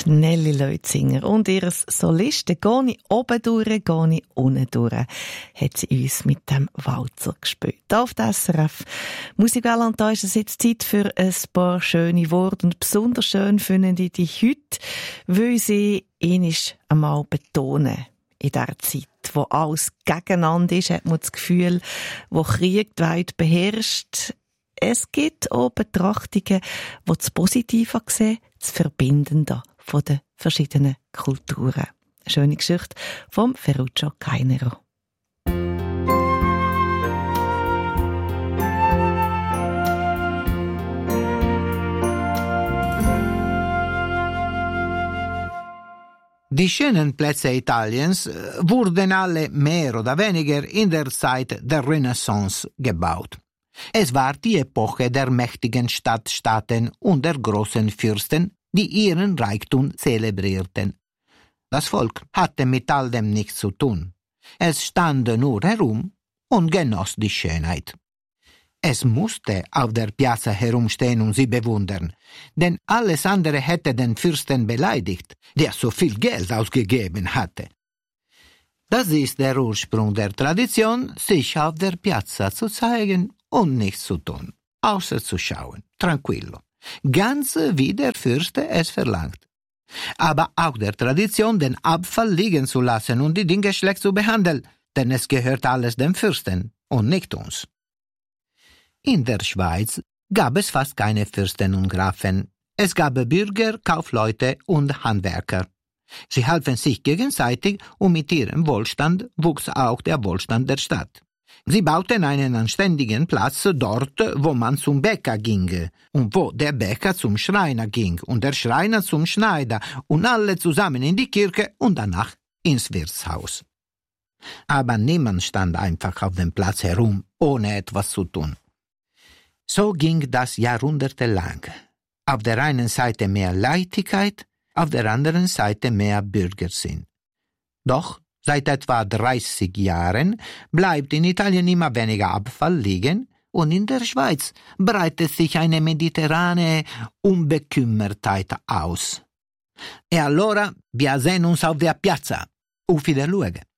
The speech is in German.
Nelly Leutzinger und ihr Solisten «Goni oben durch, Goni unten durch» hat sie uns mit dem Walzer gespielt. Hier auf der SRF Musikwelle, und da ist es jetzt Zeit für ein paar schöne Worte. Und besonders schön finden die heute, weil sie einmal betonen. In der Zeit, wo alles gegeneinander ist, hat man das Gefühl, wo Krieg die Welt beherrscht. Es gibt auch Betrachtungen, die das Positive sehen, das Verbindende von den verschiedenen Kulturen. Eine schöne Geschichte vom Ferruccio Cainero. Die schönen Plätze Italiens wurden alle mehr oder weniger in der Zeit der Renaissance gebaut. Es war die Epoche der mächtigen Stadtstaaten und der großen Fürsten, die ihren Reichtum zelebrierten. Das Volk hatte mit all dem nichts zu tun. Es stand nur herum und genoss die Schönheit. Es musste auf der Piazza herumstehen und sie bewundern, denn alles andere hätte den Fürsten beleidigt, der so viel Geld ausgegeben hatte. Das ist der Ursprung der Tradition, sich auf der Piazza zu zeigen und nichts zu tun, außer zu schauen, tranquillo, ganz wie der Fürste es verlangt. Aber auch der Tradition, den Abfall liegen zu lassen und die Dinge schlecht zu behandeln, denn es gehört alles dem Fürsten und nicht uns. In der Schweiz gab es fast keine Fürsten und Grafen. Es gab Bürger, Kaufleute und Handwerker. Sie halfen sich gegenseitig und mit ihrem Wohlstand wuchs auch der Wohlstand der Stadt. Sie bauten einen anständigen Platz dort, wo man zum Bäcker ging und wo der Bäcker zum Schreiner ging und der Schreiner zum Schneider und alle zusammen in die Kirche und danach ins Wirtshaus. Aber niemand stand einfach auf dem Platz herum, ohne etwas zu tun. So ging das jahrhundertelang. Auf der einen Seite mehr Leichtigkeit, auf der anderen Seite mehr Bürgersinn. Doch seit etwa 30 Jahren bleibt in Italien immer weniger Abfall liegen und in der Schweiz breitet sich eine mediterrane Unbekümmertheit aus. E allora wir sehen uns auf der Piazza. Auf Wiedersehen.